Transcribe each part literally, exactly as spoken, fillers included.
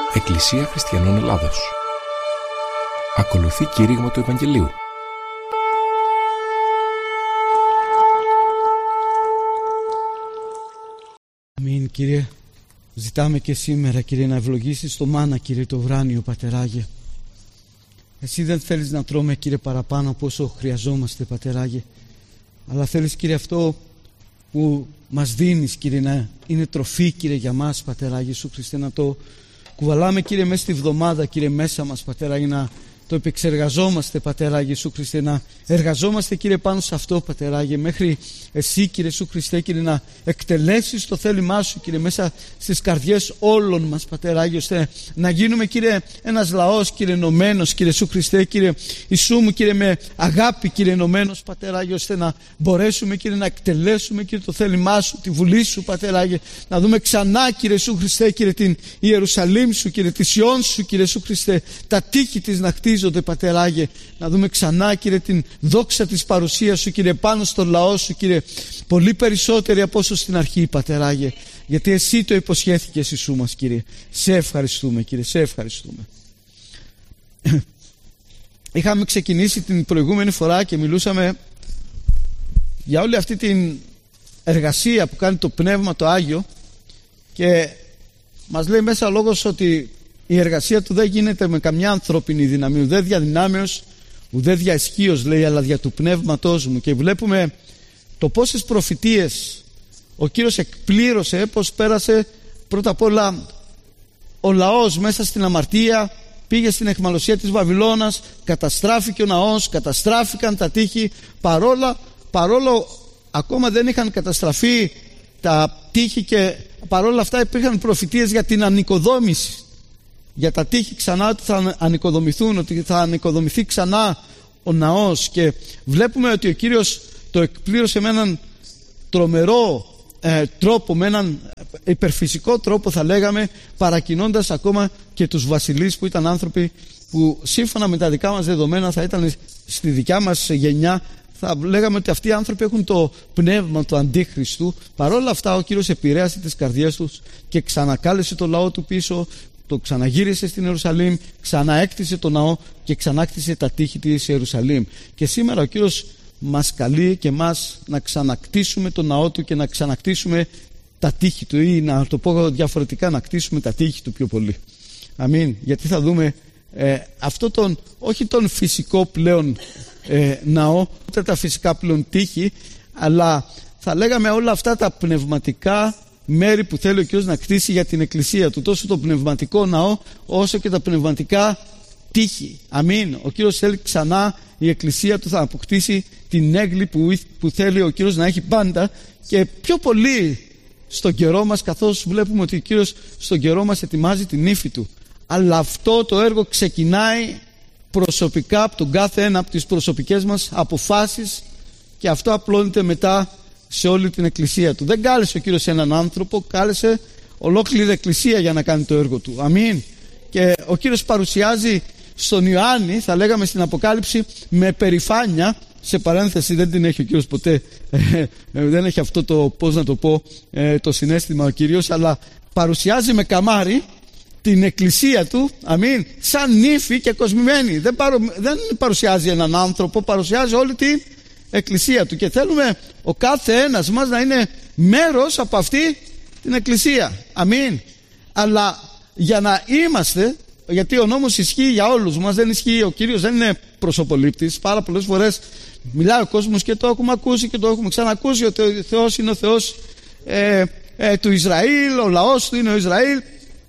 Εκκλησία Χριστιανών Ελλάδος. Ακολουθεί κήρυγμα του Ευαγγελίου. Αμήν, Κύριε. Ζητάμε και σήμερα, Κύριε, να ευλογήσεις το μάνα, Κύριε, το βράνιο, Πατεράγε. Εσύ δεν θέλεις να τρώμε, Κύριε, παραπάνω από όσο χρειαζόμαστε, Πατεράγε, αλλά θέλεις, Κύριε, αυτό που μας δίνεις, Κύριε, να είναι τροφή, Κύριε, για μας, Πατεράγε Ιησού Χριστέ, να το κουβαλάμε, Κύριε, μέσα στη βδομάδα, Κύριε, μέσα μας, Πατεράγε, να το επεξεργαζόμαστε, Πατεράγε Ιησού Χριστέ, να εργαζόμαστε, Κύριε, πάνω σε αυτό, Πατεράγε, μέχρι εσύ, Κύριε Ιησού Χριστέ, Κύριε, να εκτελέσεις το θέλημά σου, Κύριε, μέσα στις καρδιές όλων μας, Πατεράγε, ώστε να γίνουμε, Κύριε, ένας λαός, Κύριε, ενωμένος, Κύριε Ιησού Χριστέ, Κύριε Ιησού μου, Κύριε, με αγάπη, Κύριε, ενωμένος, Πατεράγε, ώστε να μπορέσουμε, Κύριε, να εκτελέσουμε, Κύριε, το θέλημά σου, τη βουλή σου, Πατεράγε, να δούμε ξανά, Κύριε Ιησού Χριστέ, Κύριε, την Ιερουσαλήμ σου, Κύριε, τη Σιών σου, Κύριε Ιησού Χριστέ, τα τείχη της να χτίζονται, Πατεράγε, να δούμε ξανά, Κύριε, την δόξα της παρουσίας σου, Κύριε, πάνω στο λαό σου, Κύριε, πολύ περισσότερη από όσο στην αρχή, Πατεράγε, γιατί εσύ το υποσχέθηκες, Ιησού μας, Κύριε. Σε ευχαριστούμε, Κύριε, σε ευχαριστούμε. Είχαμε ξεκινήσει την προηγούμενη φορά και μιλούσαμε για όλη αυτή την εργασία που κάνει το Πνεύμα το Άγιο, και μας λέει μέσα ο Λόγος ότι η εργασία του δεν γίνεται με καμιά ανθρώπινη δύναμη, ουδέ δια δυνάμεως, ουδέ δια ισχύος, λέει, αλλά δια του Πνεύματός μου. Και βλέπουμε το πόσες προφητείες ο Κύριος εκπλήρωσε, πως πέρασε πρώτα απ' όλα ο λαός μέσα στην αμαρτία, πήγε στην αιχμαλωσία της Βαβυλώνας, καταστράφηκε ο ναός, καταστράφηκαν τα τείχη, παρόλα, παρόλο ακόμα δεν είχαν καταστραφεί τα τείχη, και παρόλα αυτά υπήρχαν προφητείες για την ανοικοδόμηση, για τα τείχη ξανά, ότι θα ανοικοδομηθούν, ότι θα ανοικοδομηθεί ξανά ο ναός. Και βλέπουμε ότι ο Κύριος το εκπλήρωσε με έναν τρομερό ε, τρόπο, με έναν υπερφυσικό τρόπο, θα λέγαμε, παρακινώντας ακόμα και τους βασιλείς που ήταν άνθρωποι που σύμφωνα με τα δικά μας δεδομένα θα ήταν στη δικιά μας γενιά, θα λέγαμε ότι αυτοί οι άνθρωποι έχουν το πνεύμα του Αντίχριστου. Παρόλα αυτά ο Κύριος επηρέασε τις καρδιές τους και ξανακάλεσε το λαό του πίσω, το ξαναγύρισε στην Ιερουσαλήμ, ξαναέκτισε το ναό και ξανάκτισε τα τείχη της Ιερουσαλήμ. Και σήμερα ο Κύριος μας καλεί και μας να ξανακτήσουμε το ναό του και να ξανακτήσουμε τα τείχη του, ή να το πω διαφορετικά, να κτίσουμε τα τείχη του πιο πολύ. Αμήν. Γιατί θα δούμε ε, αυτό τον, όχι τον φυσικό πλέον ε, ναό, ούτε τα φυσικά πλέον τείχη, αλλά θα λέγαμε όλα αυτά τα πνευματικά μέρη που θέλει ο Κύριος να κτίσει για την Εκκλησία του, τόσο το πνευματικό ναό όσο και τα πνευματικά τείχη. Αμήν. Ο Κύριος θέλει ξανά η Εκκλησία του θα αποκτήσει την έγκλη που, που θέλει ο Κύριος να έχει πάντα, και πιο πολύ στον καιρό μας, καθώς βλέπουμε ότι ο Κύριος στον καιρό μας ετοιμάζει την ύφη του. Αλλά αυτό το έργο ξεκινάει προσωπικά από τον κάθε ένα, από τις προσωπικές μας αποφάσεις, και αυτό απλώνεται μετά σε όλη την Εκκλησία του. Δεν κάλεσε ο Κύριος έναν άνθρωπο, κάλεσε ολόκληρη Εκκλησία για να κάνει το έργο του. Αμήν. Και ο Κύριος παρουσιάζει στον Ιωάννη, θα λέγαμε στην Αποκάλυψη, με περηφάνεια, σε παρένθεση δεν την έχει ο Κύριος ποτέ, ε, ε, δεν έχει αυτό το, πώς να το πω, ε, το συναίσθημα ο Κύριος, αλλά παρουσιάζει με καμάρι την Εκκλησία του, αμήν, σαν νύφη και κοσμημένη. Δεν, παρου, δεν παρουσιάζει έναν άνθρωπο, παρουσιάζει όλη την Εκκλησία του, και θέλουμε ο κάθε ένας μας να είναι μέρος από αυτή την Εκκλησία. Αμήν. Αλλά για να είμαστε, γιατί ο νόμος ισχύει για όλους μας, δεν ισχύει, ο Κύριος δεν είναι προσωπολήπτης. Πάρα πολλές φορές μιλάει ο κόσμος και το έχουμε ακούσει και το έχουμε ξανακούσει, ότι ο Θεός είναι ο Θεός ε, ε, του Ισραήλ, ο λαός του είναι ο Ισραήλ.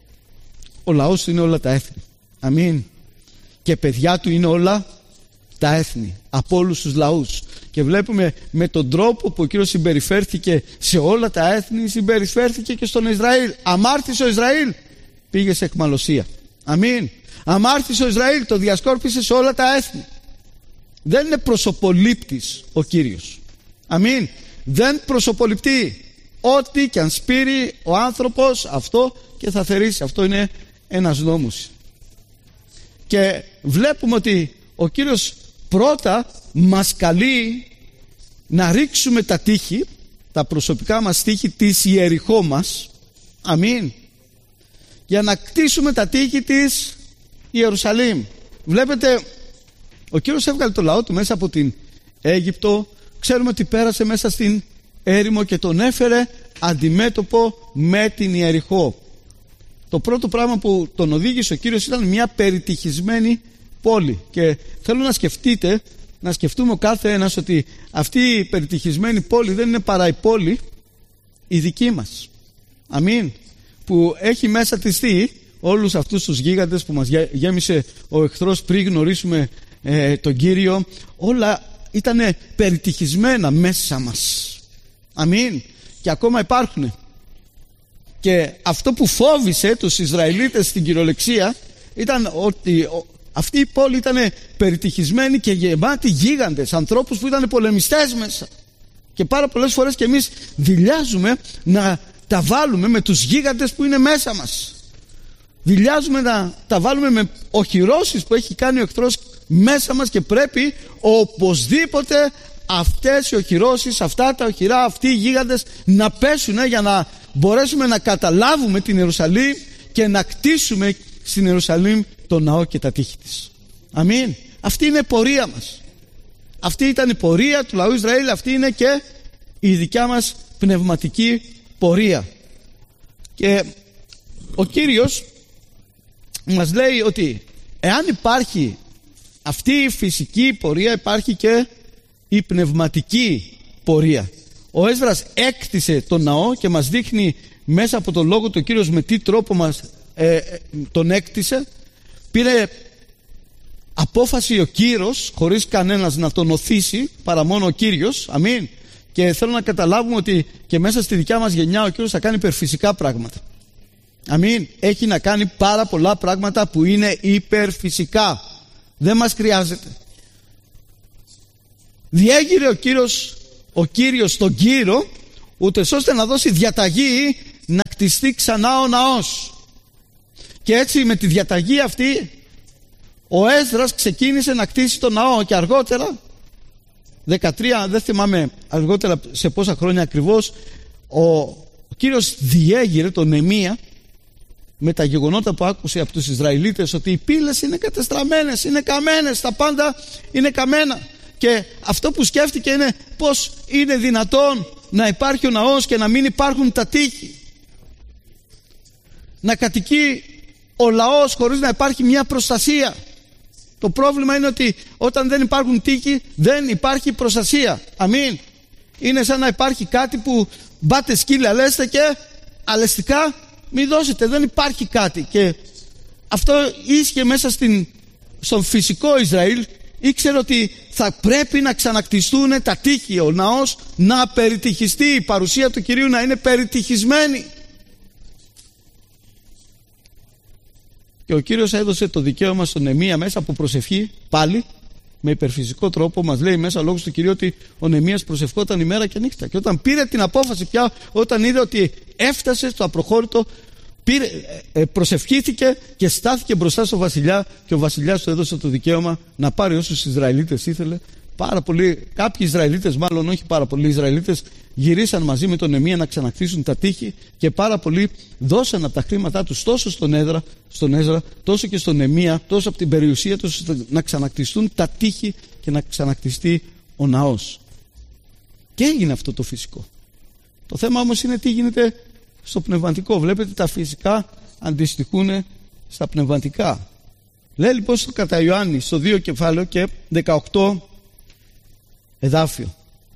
Ο λαός του είναι όλα τα έθνη. Αμήν. Και παιδιά του είναι όλα τα έθνη, από όλους τους λαούς. Και βλέπουμε με τον τρόπο που ο Κύριος συμπεριφέρθηκε σε όλα τα έθνη, συμπεριφέρθηκε και στον Ισραήλ. Αμάρτησε ο Ισραήλ, πήγε σε αιχμαλωσία. Αμήν. Αμάρτησε ο Ισραήλ, το διασκόρπισε σε όλα τα έθνη. Δεν είναι προσωπολήπτης ο Κύριος. Αμήν. Δεν προσωποληπτεί. Ό,τι και αν σπείρει ο άνθρωπος, αυτό και θα θερήσει. Αυτό είναι ένας νόμος. Και βλέπουμε ότι ο Κύριος πρώτα μας καλεί να ρίξουμε τα τείχη, τα προσωπικά μας τείχη της Ιεριχώ μας. Αμήν. για να κτίσουμε τα τείχη της Ιερουσαλήμ. Βλέπετε, ο Κύριος έβγαλε το λαό του μέσα από την Αίγυπτο. Ξέρουμε ότι πέρασε μέσα στην έρημο και τον έφερε αντιμέτωπο με την Ιεριχώ. Το πρώτο πράγμα που τον οδήγησε ο Κύριος ήταν μια περιτυχισμένη πόλη. Και θέλω να σκεφτείτε, να σκεφτούμε ο κάθε ένας ότι αυτή η περιτυχισμένη πόλη δεν είναι παρά η πόλη η δική μας. Αμήν. Που έχει μέσα της τι, όλους αυτούς τους γίγαντες που μας γέμισε ο εχθρός πριν γνωρίσουμε ε, τον Κύριο. Όλα ήταν περιτυχισμένα μέσα μας. Αμήν. Και ακόμα υπάρχουν. Και αυτό που φόβησε τους Ισραηλίτες στην κυριολεξία ήταν ότι αυτή η πόλη ήταν περιτυχισμένη και γεμάτη γίγαντες, ανθρώπους που ήταν πολεμιστές μέσα. Και πάρα πολλές φορές και εμείς δειλιάζουμε να τα βάλουμε με τους γίγαντες που είναι μέσα μας. Δειλιάζουμε να τα βάλουμε με οχυρώσεις που έχει κάνει ο εχθρός μέσα μας και πρέπει οπωσδήποτε αυτές οι οχυρώσεις, αυτά τα οχυρά, αυτοί οι γίγαντες να πέσουν για να μπορέσουμε να καταλάβουμε την Ιερουσαλήμ και να κτίσουμε στην Ιερουσαλήμ το ναό και τα τείχη της. Αμήν. Αυτή είναι η πορεία μας. Αυτή ήταν η πορεία του λαού Ισραήλ. Αυτή είναι και η δικιά μας πνευματική πορεία. Και ο Κύριος μας λέει ότι εάν υπάρχει αυτή η φυσική πορεία, υπάρχει και η πνευματική πορεία. Ο Έσδρας έκτισε τον ναό και μας δείχνει μέσα από τον λόγο του ο Κύριος με τι τρόπο μας ε, ε, τον έκτισε. Πήρε απόφαση ο Κύρος χωρίς κανένας να τον οθήσει παρά μόνο ο Κύριος. Αμήν. Και θέλω να καταλάβουμε ότι και μέσα στη δικιά μας γενιά ο Κύριος θα κάνει υπερφυσικά πράγματα. Αμήν. Έχει να κάνει πάρα πολλά πράγματα που είναι υπερφυσικά. Δεν μας χρειάζεται. Διέγειρε ο Κύριος, ο Κύριος τον Κύρο, ούτως ώστε να δώσει διαταγή να κτιστεί ξανά ο ναός. Και έτσι με τη διαταγή αυτή ο Έσδρας ξεκίνησε να κτίσει τον ναό και αργότερα, δεκατρία, δεν θυμάμαι αργότερα σε πόσα χρόνια ακριβώς, ο, ο Κύριος διέγειρε τον Νεεμία με τα γεγονότα που άκουσε από τους Ισραηλίτες ότι οι πύλες είναι κατεστραμμένες, είναι καμένες, τα πάντα είναι καμένα. Και αυτό που σκέφτηκε είναι πως είναι δυνατόν να υπάρχει ο ναός και να μην υπάρχουν τα τείχη. Να κατοικεί ο λαός χωρίς να υπάρχει μια προστασία. Το πρόβλημα είναι ότι όταν δεν υπάρχουν τείχη δεν υπάρχει προστασία. Αμήν. Είναι σαν να υπάρχει κάτι που μπάτε σκύλια λέστε και αλεστικά μη δώσετε. Δεν υπάρχει κάτι. Και αυτό ίσχυε μέσα στην, στον φυσικό Ισραήλ. Ήξερε ότι θα πρέπει να ξανακτιστούν τα τείχη, ο ναός να περιτυχιστεί, η παρουσία του Κυρίου να είναι περιτυχισμένη. Και ο Κύριος έδωσε το δικαίωμα στον Νεεμία μέσα από προσευχή, πάλι με υπερφυσικό τρόπο. Μας λέει μέσα λόγος του Κυρίου ότι ο Νεεμίας προσευχόταν ημέρα και νύχτα. Και όταν πήρε την απόφαση πια, όταν είδε ότι έφτασε στο απροχώρητο, πήρε, ε, προσευχήθηκε και στάθηκε μπροστά στο βασιλιά και ο βασιλιάς του έδωσε το δικαίωμα να πάρει όσους Ισραηλίτες ήθελε. Πάρα πολλοί, κάποιοι Ισραηλίτες, μάλλον όχι πάρα πολλοί Ισραηλίτες, γυρίσαν μαζί με τον Νεεμία να ξανακτήσουν τα τείχη και πάρα πολλοί δώσαν από τα χρήματά τους τόσο στον Έδρα, στον Έσδρα, τόσο και στον Νεεμία, τόσο από την περιουσία τους να ξανακτιστούν τα τείχη και να ξανακτιστεί ο ναός. Και έγινε αυτό το φυσικό. Το θέμα όμως είναι τι γίνεται στο πνευματικό. Βλέπετε, τα φυσικά αντιστοιχούν στα πνευματικά. Λέει λοιπόν στο κατά Ιωάννη στο δύο κεφάλαιο και δεκαοκτώ εδάφιο.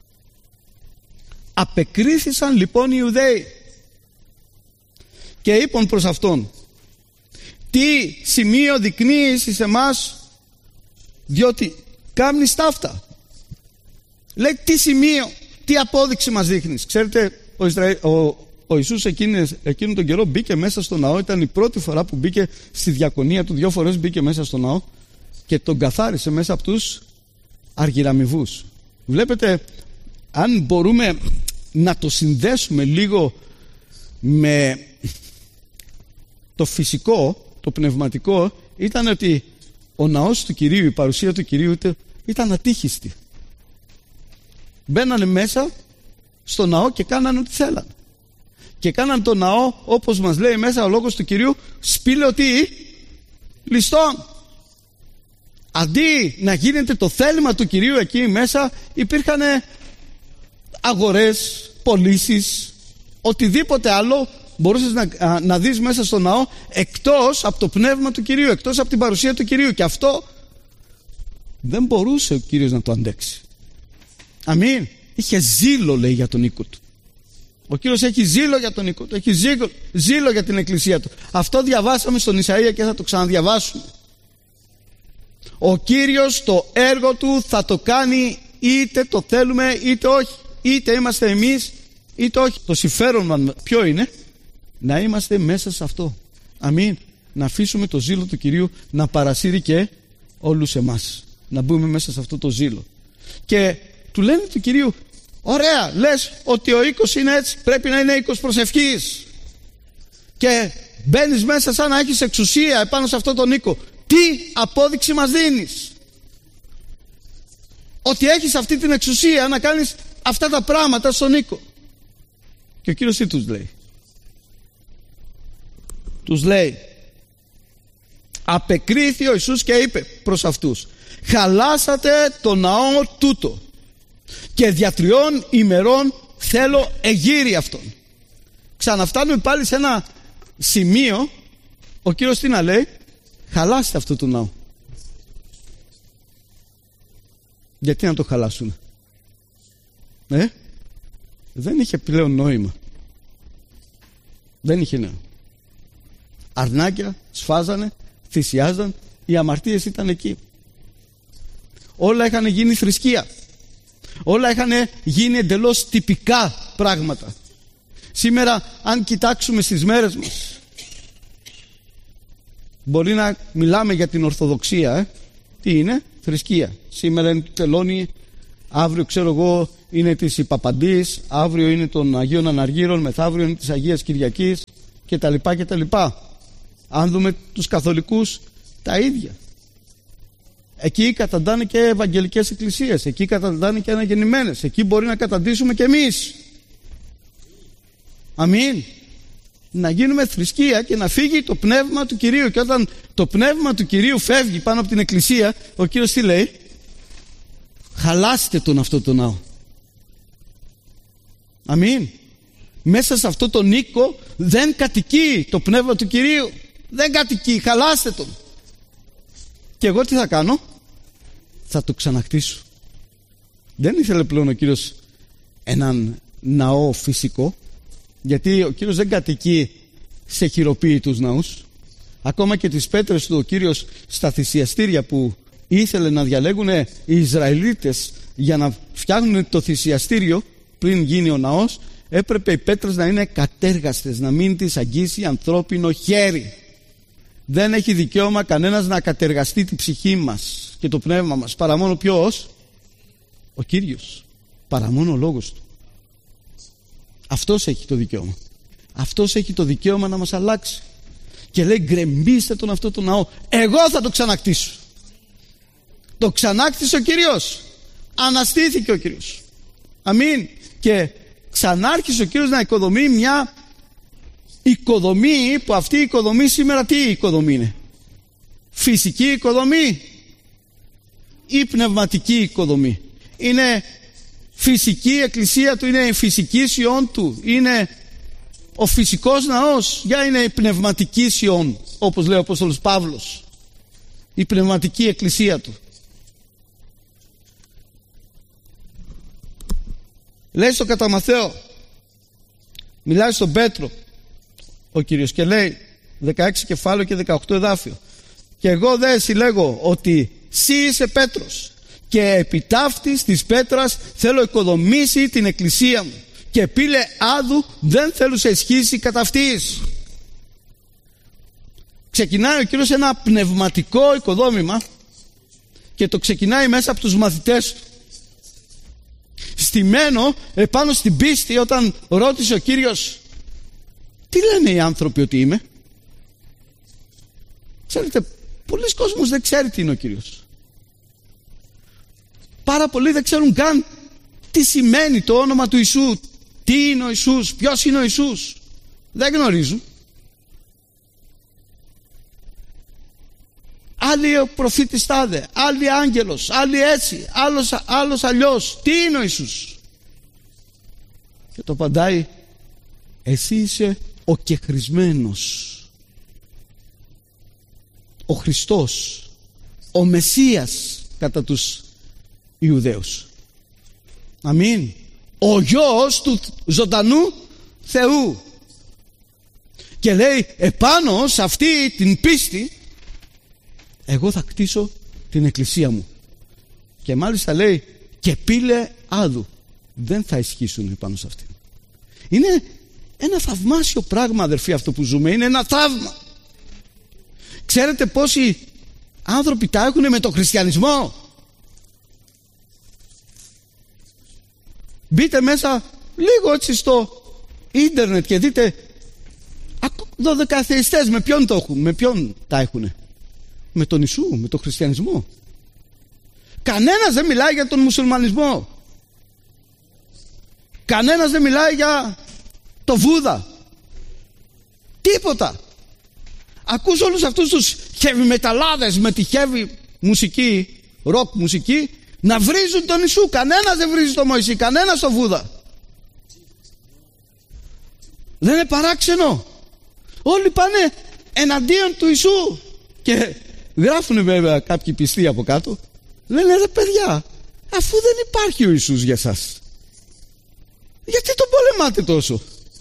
Απεκρίθησαν λοιπόν οι Ιουδαίοι και είπαν προς αυτόν, τι σημείο δεικνύεις εις εμάς, διότι κάμνεις ταύτα. Λέει, τι σημείο, τι απόδειξη μας δείχνεις. Ξέρετε, ο, Ισραήλ, ο, ο Ιησούς εκείνη, εκείνον τον καιρό μπήκε μέσα στο ναό. Ήταν η πρώτη φορά που μπήκε στη διακονία του. Δύο φορές μπήκε μέσα στο ναό και τον καθάρισε μέσα από τους αργυραμιβούς. Βλέπετε, αν μπορούμε να το συνδέσουμε λίγο με το φυσικό, το πνευματικό, ήταν ότι ο ναός του Κυρίου, η παρουσία του Κυρίου ήταν ατύχιστη. Μπαίνανε μέσα στο ναό και κάνανε ό,τι θέλανε. και κάναν το ναό, όπως μας λέει μέσα ο λόγος του Κυρίου, σπήλαιο τι? Ληστών. Αντί να γίνεται το θέλημα του Κυρίου εκεί μέσα, υπήρχαν αγορές, πωλήσεις, οτιδήποτε άλλο μπορούσες να, να δεις μέσα στο ναό, εκτός από το πνεύμα του Κυρίου, εκτός από την παρουσία του Κυρίου. Και αυτό δεν μπορούσε ο Κύριος να το αντέξει. Αμήν. Είχε ζήλο, λέει, για τον οίκο του. Ο Κύριος έχει ζήλο για τον οίκο του, έχει ζήλο, ζήλο για την εκκλησία του. Αυτό διαβάσαμε στον Ισαΐα και θα το ξαναδιαβάσουμε. Ο Κύριος το έργο του θα το κάνει είτε το θέλουμε είτε όχι. Είτε είμαστε εμείς είτε όχι. Το συμφέρον μας ποιο είναι? Να είμαστε μέσα σε αυτό. Αμήν. Να αφήσουμε το ζήλο του Κυρίου να παρασύρει και όλους εμάς. Να μπούμε μέσα σε αυτό το ζήλο. Και του λένε του Κυρίου, ωραία, λες ότι ο οίκος είναι έτσι, πρέπει να είναι οίκος προσευχής. Και μπαίνεις μέσα σαν να έχεις εξουσία επάνω σε αυτό τον οίκο. Τι απόδειξη μας δίνεις? Ότι έχεις αυτή την εξουσία να κάνεις αυτά τα πράγματα στον οίκο. Και ο Κύριος τι τους λέει? Τους λέει, απεκρίθη ο Ιησούς και είπε προς αυτούς, χαλάσατε το ναό τούτο και δια τριών ημερών θέλω εγείρει αυτόν. Ξαναφτάνουμε πάλι σε ένα σημείο. Ο Κύριος τι να λέει? Χαλάστε αυτό το ναό. Γιατί να το χαλάσουν? Ε? Δεν είχε πλέον νόημα. Δεν είχε νόημα. Αρνάκια σφάζανε, θυσιάζαν, οι αμαρτίες ήταν εκεί. Όλα είχαν γίνει θρησκεία. Όλα είχαν γίνει εντελώς τυπικά πράγματα. Σήμερα αν κοιτάξουμε στις μέρες μας, μπορεί να μιλάμε για την Ορθοδοξία, ε? Τι είναι? Θρησκεία. Σήμερα είναι του Τελώνη, αύριο ξέρω εγώ είναι της Ιπαπαντής, αύριο είναι των Αγίων Αναργύρων, μεθαύριο είναι της Αγίας Κυριακής κτλ. κτλ. Αν δούμε τους καθολικούς, τα ίδια. Εκεί καταντάνε και ευαγγελικές εκκλησίες, εκεί καταντάνε και αναγεννημένες, εκεί μπορεί να καταντήσουμε και εμείς. Αμήν. Να γίνουμε θρησκεία και να φύγει το πνεύμα του Κυρίου. Και όταν το πνεύμα του Κυρίου φεύγει πάνω από την εκκλησία, ο Κύριος τι λέει? Χαλάστε τον αυτό τον ναό. Αμήν. Μέσα σε αυτό τον οίκο δεν κατοικεί το πνεύμα του Κυρίου. Δεν κατοικεί, χαλάστε τον. Και εγώ τι θα κάνω? Θα το ξαναχτίσω. Δεν ήθελε πλέον ο Κύριος έναν ναό φυσικό, γιατί ο Κύριος δεν κατοικεί σε χειροποίητους ναούς. Ακόμα και τις πέτρες του ο Κύριος στα θυσιαστήρια που ήθελε να διαλέγουν οι Ισραηλίτες για να φτιάχνουν το θυσιαστήριο πριν γίνει ο ναός, έπρεπε οι πέτρες να είναι κατέργαστες, να μην τις αγγίσει ανθρώπινο χέρι. Δεν έχει δικαίωμα κανένας να κατεργαστεί την ψυχή μας και το πνεύμα μας, παρά μόνο ποιος? Ο Κύριος. Παρά μόνο ο λόγος του. Αυτός έχει το δικαίωμα. Αυτός έχει το δικαίωμα να μας αλλάξει. Και λέει, γκρεμίστε τον αυτό το ναό. Εγώ θα το ξανακτήσω. Το ξανάκτησε ο Κύριος. Αναστήθηκε ο Κύριος. Αμήν. Και ξανάρχισε ο Κύριος να οικοδομεί μια οικοδομή, που αυτή η οικοδομή σήμερα τι οικοδομή είναι? Φυσική οικοδομή ή πνευματική οικοδομή? Είναι φυσική η εκκλησία του, είναι η φυσική Σιών του, είναι ο φυσικός ναός, για είναι η πνευματική Σιών, όπως λέει ο Απόστολος Παύλος, η πνευματική εκκλησία του. Λέει στο κατά Μαθαίο, μιλάει στον Πέτρο ο Κύριος και λέει δεκαέξι κεφάλαιο και δεκαοκτώ εδάφιο, και εγώ δε συλλέγω ότι σύ είσαι Πέτρος και επί ταύτης της πέτρας θέλω οικοδομήσει την εκκλησία μου και πύλε άδου δεν θέλω σε ισχύσει κατά αυτής. Ξεκινάει ο Κύριος ένα πνευματικό οικοδόμημα και το ξεκινάει μέσα από τους μαθητές του, στημένο επάνω στην πίστη. Όταν ρώτησε ο Κύριος, τι λένε οι άνθρωποι ότι είμαι? Ξέρετε, πολλοί κόσμος δεν ξέρει τι είναι ο Κύριος. Πάρα πολλοί δεν ξέρουν καν τι σημαίνει το όνομα του Ιησού, τι είναι ο Ιησούς, ποιος είναι ο Ιησούς. Δεν γνωρίζουν. Άλλοι ο προφήτης τάδε, άλλοι άγγελος, άλλοι έτσι, άλλος, άλλος αλλιώς. Τι είναι ο Ιησούς? Και το απαντάει, εσύ είσαι ο κεχρισμένος, ο Χριστός, ο Μεσσίας κατά τους Ιουδαίους. Αμήν. Ο γιος του ζωντανού Θεού. Και λέει, επάνω σε αυτή την πίστη εγώ θα κτίσω την εκκλησία μου. Και μάλιστα λέει, και πύλε άδου δεν θα ισχύσουν επάνω σε αυτήν. Είναι ένα θαυμάσιο πράγμα, αδερφοί, αυτό που ζούμε. Είναι ένα θαύμα. Ξέρετε πόσοι άνθρωποι τα έχουν με τον χριστιανισμό? Μπείτε μέσα λίγο έτσι στο ίντερνετ και δείτε δωδεκαθεϊστές με ποιον το έχουν, με ποιον τα έχουν? Με τον Ιησού, με τον χριστιανισμό. Κανένας δεν μιλάει για τον μουσουλμανισμό. Κανένας δεν μιλάει για το Βούδα. Τίποτα. Ακούς όλους αυτούς τους heavy μεταλλάδες με τη heavy μουσική, rock μουσική, να βρίζουν τον Ιησού. Κανένας δεν βρίζει τον Μωυσή, κανένας τον Βούδα. Δεν είναι παράξενο? Όλοι πάνε εναντίον του Ιησού. Και γράφουν βέβαια κάποιοι πιστοί από κάτω, λένε, ρε παιδιά, αφού δεν υπάρχει ο Ιησούς για σας, γιατί τον πολεμάτε τόσο?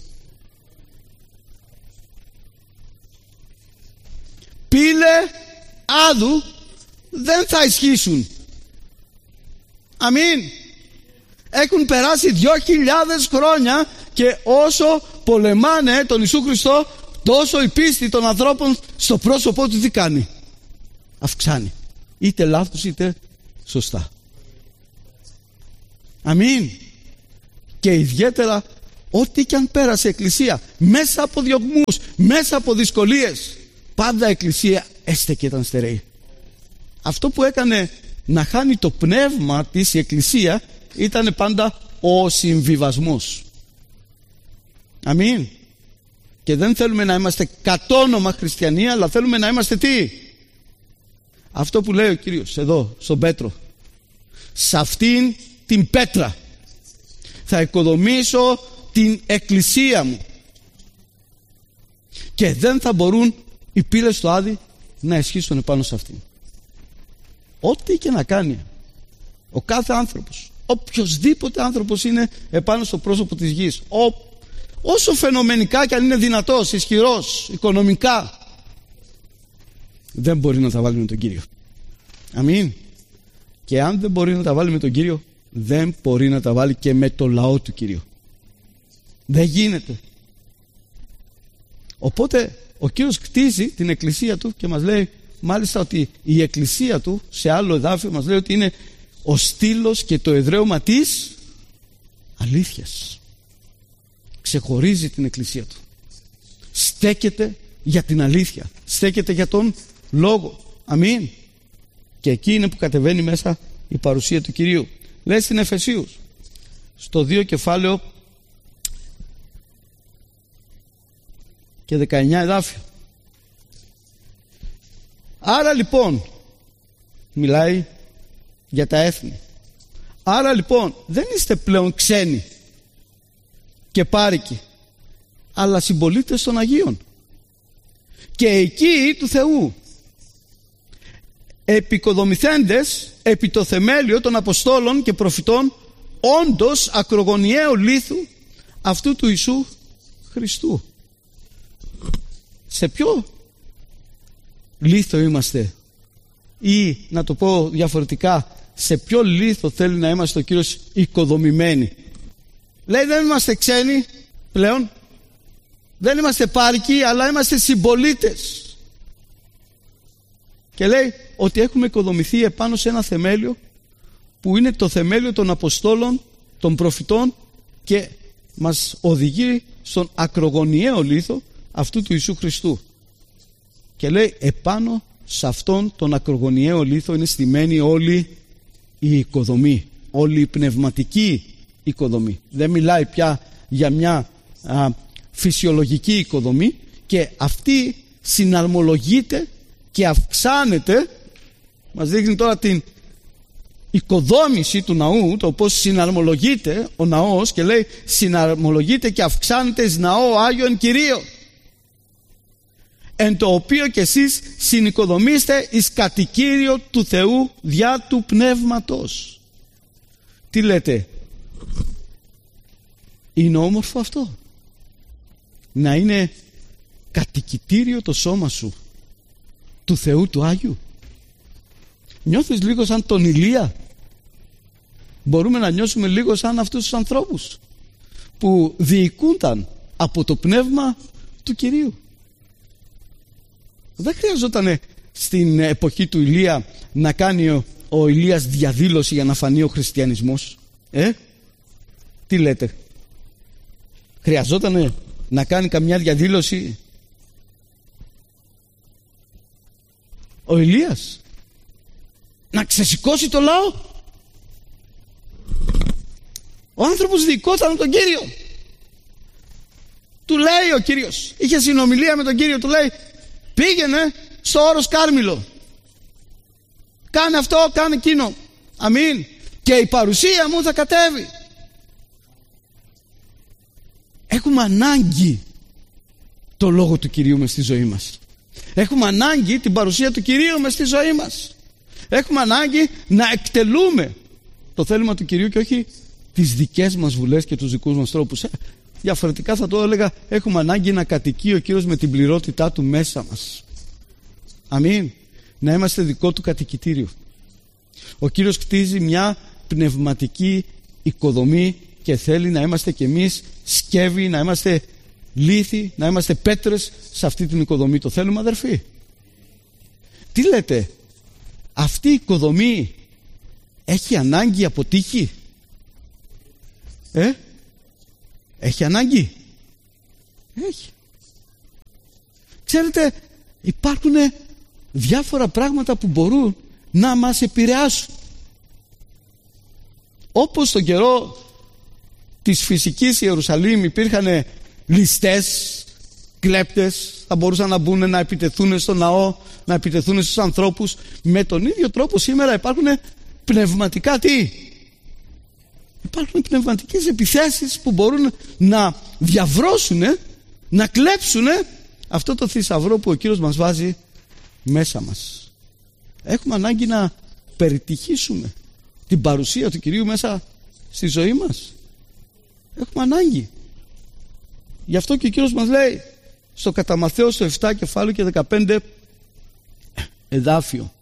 Πύλε άδου δεν θα ισχύσουν. Αμήν. Έχουν περάσει δυο χιλιάδες χρόνια και όσο πολεμάνε τον Ιησού Χριστό, τόσο η πίστη των ανθρώπων στο πρόσωπό του τι κάνει? Αυξάνει. Είτε λάθος είτε σωστά. Αμήν. Και ιδιαίτερα ό,τι και αν πέρασε η Εκκλησία, μέσα από διωγμούς, μέσα από δυσκολίες, πάντα η Εκκλησία έστε και ήταν στερεή. Αυτό που έκανε να χάνει το πνεύμα της η Εκκλησία ήταν πάντα ο συμβιβασμός. Αμήν. Και δεν θέλουμε να είμαστε κατόνομα χριστιανοί, αλλά θέλουμε να είμαστε τι? Αυτό που λέει ο Κύριος εδώ στον Πέτρο, σε αυτήν την πέτρα θα οικοδομήσω την εκκλησία μου και δεν θα μπορούν οι πύλες του Άδη να ισχύσουν επάνω σε αυτήν. Ό,τι και να κάνει ο κάθε άνθρωπος, οποιοσδήποτε άνθρωπος είναι επάνω στο πρόσωπο της γης, ο, όσο φαινομενικά και αν είναι δυνατός, ισχυρός, οικονομικά, δεν μπορεί να τα βάλει με τον Κύριο. Αμήν. Και αν δεν μπορεί να τα βάλει με τον Κύριο, δεν μπορεί να τα βάλει και με το λαό του Κύριου. Δεν γίνεται. Οπότε ο Κύριος κτίζει την εκκλησία του και μας λέει μάλιστα ότι η εκκλησία του, σε άλλο εδάφιο μας λέει ότι είναι ο στήλος και το εδραίωμα της αλήθειας. Ξεχωρίζει την εκκλησία του. Στέκεται για την αλήθεια. Στέκεται για τον λόγο. Αμήν. Και εκεί είναι που κατεβαίνει μέσα η παρουσία του Κυρίου. Λέει στην Εφεσίους, στο δύο κεφάλαιο και δεκαεννιά εδάφιο. Άρα λοιπόν, μιλάει για τα έθνη. Άρα λοιπόν δεν είστε πλέον ξένοι και πάρικοι, αλλά συμπολίτες των Αγίων και εκεί του Θεού, επικοδομηθέντες επί το θεμέλιο των Αποστόλων και Προφητών, όντως ακρογωνιαίου λίθου αυτού του Ιησού Χριστού. Σε ποιο λίθο είμαστε? Ή να το πω διαφορετικά, σε ποιο λίθο θέλει να είμαστε ο Κύριος οικοδομημένοι? Λέει δεν είμαστε ξένοι πλέον, δεν είμαστε πάρικοι, αλλά είμαστε συμπολίτες. Και λέει ότι έχουμε οικοδομηθεί επάνω σε ένα θεμέλιο που είναι το θεμέλιο των Αποστόλων, των Προφητών και μας οδηγεί στον ακρογωνιαίο λίθο αυτού του Ιησού Χριστού. Και λέει επάνω σε αυτόν τον ακρογωνιαίο λίθο είναι στημένη όλη η οικοδομή, όλη η πνευματική οικοδομή. Δεν μιλάει πια για μια α, φυσιολογική οικοδομή και αυτή συναρμολογείται και αυξάνεται. Μας δείχνει τώρα την οικοδόμηση του ναού, το πώς συναρμολογείται ο ναός, και λέει συναρμολογείται και αυξάνεται εις ναό Άγιον Κυρίο, εν το οποίο και εσείς συνοικοδομήστε εις κατοικήριο του Θεού διά του Πνεύματος. Τι λέτε? Είναι όμορφο αυτό, να είναι κατοικητήριο το σώμα σου του Θεού του Άγιου? Νιώθεις λίγο σαν τον Ηλία? Μπορούμε να νιώσουμε λίγο σαν αυτούς τους ανθρώπους που διοικούνταν από το πνεύμα του Κυρίου. Δεν χρειαζόταν στην εποχή του Ηλία να κάνει ο, ο Ηλίας διαδήλωση για να φανεί ο χριστιανισμός. Ε? Τι λέτε? Χρειαζόταν να κάνει καμιά διαδήλωση ο Ηλίας? Να ξεσηκώσει το λαό? Ο άνθρωπος διοικόταν από τον Κύριο. Του λέει ο Κύριος, είχε συνομιλία με τον Κύριο, του λέει πήγαινε στο όρος Κάρμηλο, κάνε αυτό, κάνε εκείνο, αμήν, και η παρουσία μου θα κατέβει. Έχουμε ανάγκη το λόγο του Κυρίου μες στη ζωή μας. Έχουμε ανάγκη την παρουσία του Κυρίου μες στη ζωή μας. Έχουμε ανάγκη να εκτελούμε το θέλημα του Κυρίου και όχι τις δικές μας βουλές και τους δικούς μας τρόπους. Διαφορετικά θα το έλεγα, έχουμε ανάγκη να κατοικεί ο Κύριος με την πληρότητά του μέσα μας. Αμήν. Να είμαστε δικό του κατοικητήριο. Ο Κύριος κτίζει μια πνευματική οικοδομή και θέλει να είμαστε κι εμείς σκεύη, να είμαστε λίθοι, να είμαστε πέτρες σε αυτή την οικοδομή. Το θέλουμε, αδερφοί? Τι λέτε? Αυτή η οικοδομή έχει ανάγκη από τύχη? Ε? Έχει ανάγκη? Έχει. Ξέρετε, υπάρχουν διάφορα πράγματα που μπορούν να μας επηρεάσουν. Όπως στον καιρό της φυσικής Ιερουσαλήμ υπήρχαν ληστές, κλέπτες, θα μπορούσαν να μπουν να επιτεθούν στο ναό, να επιτεθούν στους ανθρώπους. Με τον ίδιο τρόπο σήμερα υπάρχουν πνευματικά τι? Υπάρχουν πνευματικές επιθέσεις που μπορούν να διαβρώσουν, να κλέψουν αυτό το θησαυρό που ο Κύριος μας βάζει μέσα μας. Έχουμε ανάγκη να περιτυχήσουμε την παρουσία του Κυρίου μέσα στη ζωή μας. Έχουμε ανάγκη. Γι' αυτό και ο Κύριος μας λέει στο κατά Μαθαίο στο επτά κεφάλαιο και δεκαπέντε εδάφιο,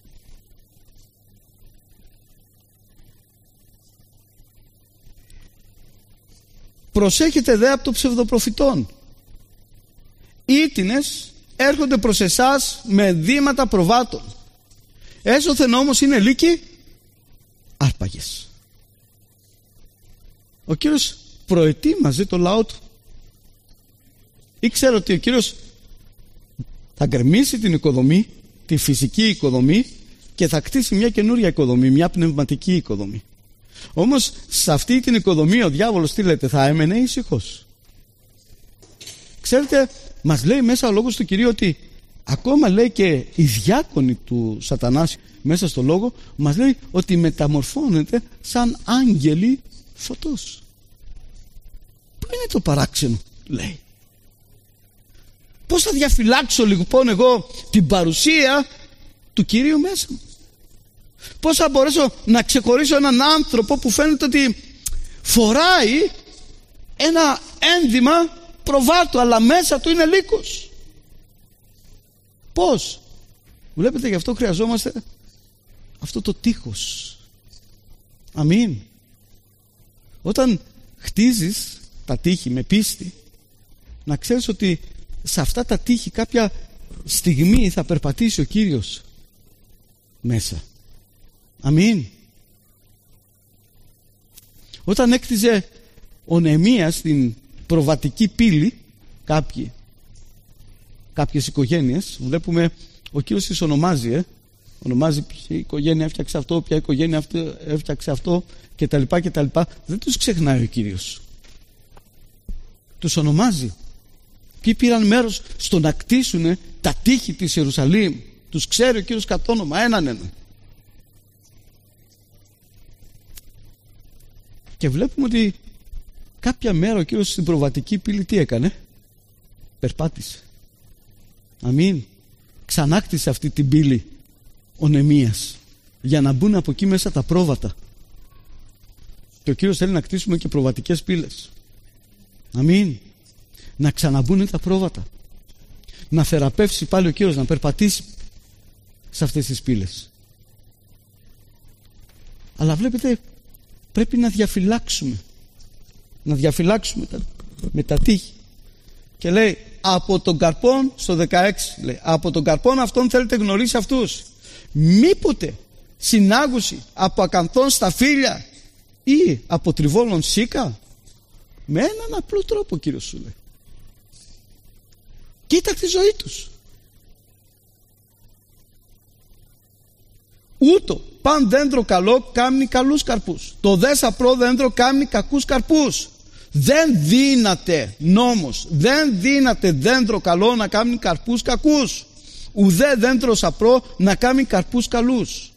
προσέχετε δε από το ψευδοπροφητών. Ήτινες έρχονται προς εσάς με δήματα προβάτων, έσωθεν όμως είναι λύκοι άρπαγες. Ο Κύριος προετοίμαζε το λαό του. Ήξερε ότι ο Κύριος θα γκρεμίσει την οικοδομή, τη φυσική οικοδομή, και θα κτίσει μια καινούρια οικοδομή, μια πνευματική οικοδομή. Όμως σε αυτή την οικοδομή ο διάβολος, τι λέτε, θα έμενε ήσυχος? Ξέρετε, μας λέει μέσα ο λόγος του Κυρίου ότι ακόμα λέει και οι διάκονοι του Σατανάς μέσα στο λόγο, μας λέει ότι μεταμορφώνεται σαν άγγελοι φωτός. Πού είναι το παράξενο, λέει? Πώς θα διαφυλάξω λοιπόν εγώ την παρουσία του Κυρίου μέσα μου? Πώς θα μπορέσω να ξεχωρίσω έναν άνθρωπο που φαίνεται ότι φοράει ένα ένδυμα προβάτου αλλά μέσα του είναι λύκος? Πώς? Βλέπετε, γι' αυτό χρειαζόμαστε αυτό το τείχος. Αμήν. Όταν χτίζεις τα τείχη με πίστη, να ξέρεις ότι σε αυτά τα τείχη κάποια στιγμή θα περπατήσει ο Κύριος μέσα. Αμήν. Όταν έκτιζε ο Νεεμίας την προβατική πύλη, κάποιοι, κάποιες οικογένειες, βλέπουμε ο Κύριος τις ονομάζει, ε? ονομάζει ποια οικογένεια έφτιαξε αυτό, ποια οικογένεια έφτιαξε αυτό κτλ. κτλ. Δεν τους ξεχνάει ο Κύριος. τους ονομάζει. Ποιοι πήραν μέρος στο να κτίσουν τα τείχη της Ιερουσαλήμ. Τους ξέρει ο Κύριος κατ' όνομα, έναν έναν. Και βλέπουμε ότι κάποια μέρα ο Κύριος στην προβατική πύλη τι έκανε? Περπάτησε. Αμήν. Ξανάκτησε αυτή την πύλη ο Νεεμίας για να μπουν από εκεί μέσα τα πρόβατα. Και ο Κύριος θέλει να κτίσουμε και προβατικές πύλες. Αμήν. Να ξαναμπούν τα πρόβατα. Να θεραπεύσει πάλι ο Κύριος, να περπατήσει σε αυτές τις πύλες. Αλλά βλέπετε, πρέπει να διαφυλάξουμε. Να διαφυλάξουμε τα, με τα τείχη. Και λέει, από τον καρπόν, στο δεκαέξι, λέει, από τον καρπόν αυτόν θέλετε γνωρίσει αυτούς. Μήποτε συνάγουση από ακανθών σταφύλια ή από τριβόλων σίκα? Με έναν απλό τρόπο ο Κύριος σου λέει. Κοίτα τη ζωή τους. Ούτω παν δέντρο καλό κάμνει καλούς καρπούς. Το δε σαπρό δέντρο κάμνει κακούς καρπούς. Δεν δύναται νόμος, δεν δύναται δέντρο καλό να κάνει καρπούς κακούς. Ουδέ δέντρο σαπρό να κάνει καρπούς καλούς.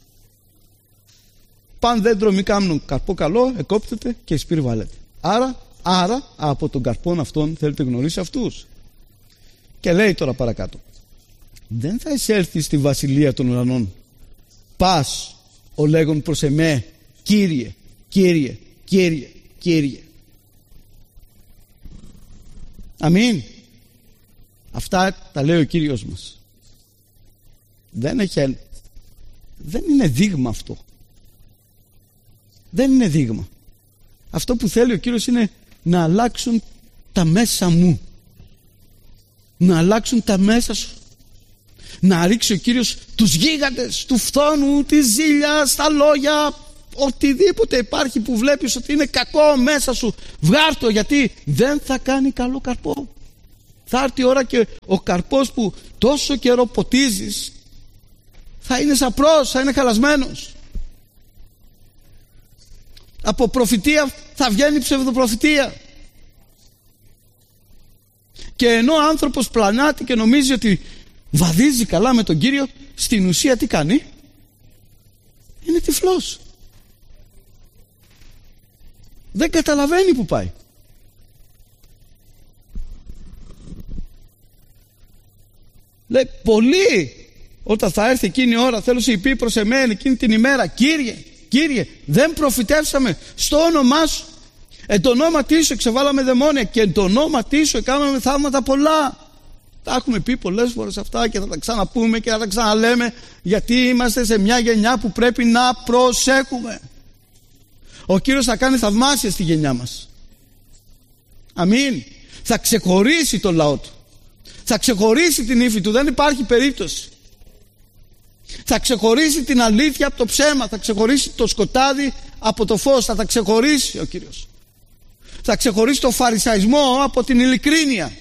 Παν δέντρο μη κάνουν καρπό καλό, εκόπτεται και εισπύρ βάλετε. Άρα, άρα από τον καρπόν αυτόν θέλετε γνωρίσει αυτούς. Και λέει τώρα παρακάτω, δεν θα εισέλθει στη βασιλεία των ουρανών. Πας ο λέγον προς εμέ, Κύριε, Κύριε, Κύριε, Κύριε. Αμήν. Αυτά τα λέει ο Κύριος μας. Δεν έχει, δεν είναι δείγμα αυτό. Δεν είναι δείγμα. Αυτό που θέλει ο Κύριος είναι να αλλάξουν τα μέσα μου. Να αλλάξουν τα μέσα σου. Να ρίξει ο Κύριος τους γίγαντες του φθόνου, τη ζήλια, τα λόγια, οτιδήποτε υπάρχει που βλέπεις ότι είναι κακό μέσα σου, βγάρ' το, γιατί δεν θα κάνει καλό καρπό. Θα έρθει η ώρα και ο καρπός που τόσο καιρό ποτίζεις θα είναι σαπρός, θα είναι χαλασμένος. Από προφητεία θα βγαίνει ψευδοπροφητεία. Και ενώ ο άνθρωπος πλανάται και νομίζει ότι βαδίζει καλά με τον Κύριο, στην ουσία τι κάνει? Είναι τυφλός. Δεν καταλαβαίνει που πάει. Λέει, πολλοί όταν θα έρθει εκείνη η ώρα θέλω σε πει προς εμένα εκείνη την ημέρα, Κύριε, Κύριε, δεν προφητεύσαμε στο όνομά σου, εν το ονόματί σου εξεβάλαμε δαιμόνια και εν το ονόματί σου έκαναμε θαύματα πολλά. Τα έχουμε πει πολλές φορές αυτά και θα τα ξαναπούμε και θα τα ξαναλέμε, γιατί είμαστε σε μια γενιά που πρέπει να προσέχουμε. Ο Κύριος θα κάνει θαυμάσια στη γενιά μας. Αμήν. Θα ξεχωρίσει τον λαό του. Θα ξεχωρίσει την ύφη του. Δεν υπάρχει περίπτωση. Θα ξεχωρίσει την αλήθεια από το ψέμα. Θα ξεχωρίσει το σκοτάδι από το φως. Θα τα ξεχωρίσει ο Κύριος. Θα ξεχωρίσει το φαρισαϊσμό από την ειλικρίνεια.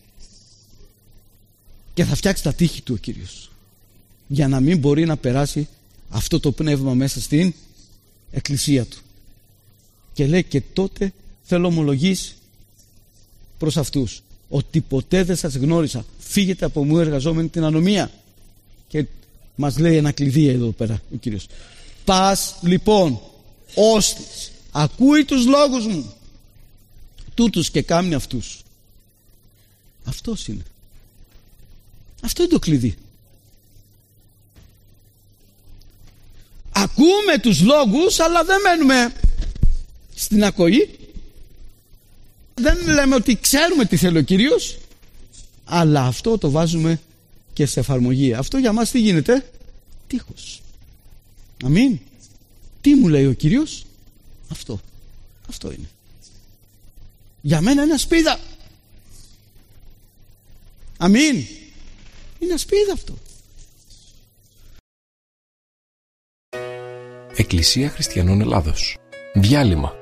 Και θα φτιάξει τα τείχη του ο Κύριος, για να μην μπορεί να περάσει αυτό το πνεύμα μέσα στην εκκλησία του. Και λέει, και τότε θέλω ομολογήσει προς αυτούς ότι ποτέ δεν σας γνώρισα, φύγετε από μου εργαζόμενοι την ανομία. Και μας λέει ένα κλειδί εδώ πέρα ο Κύριος. Πας λοιπόν όστις ακούει τους λόγους μου, τούτους και κάμνει αυτούς. Αυτός είναι. Αυτό είναι το κλειδί. Ακούμε τους λόγους, αλλά δεν μένουμε στην ακοή. Δεν λέμε ότι ξέρουμε τι θέλει ο Κύριος, αλλά αυτό το βάζουμε και σε εφαρμογή. Αυτό για μας τι γίνεται? Τείχος. Αμήν. Τι μου λέει ο Κύριος? Αυτό. Αυτό είναι. Για μένα είναι ασπίδα. Αμήν. Είναι ασπίδα αυτό. Εκκλησία Χριστιανών Ελλάδος. Διάλειμμα.